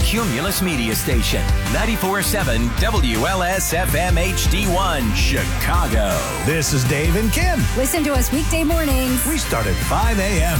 Cumulus Media Station, 94.7 WLS-FM HD1, Chicago. This is Dave and Kim. Listen to us weekday mornings. We start at 5 a.m.